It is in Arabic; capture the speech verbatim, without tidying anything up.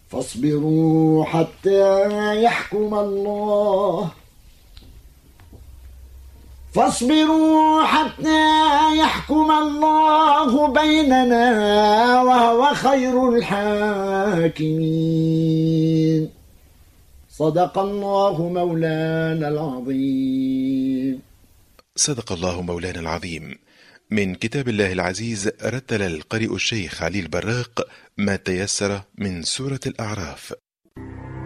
فاصبروا حتى يحكم الله فاصبروا حتى يحكم الله بيننا وهو خير الحاكمين. صدق الله مولانا العظيم. صدق الله مولانا العظيم. من كتاب الله العزيز رتل القارئ الشيخ علي البراق ما تيسر من سورة الأعراف.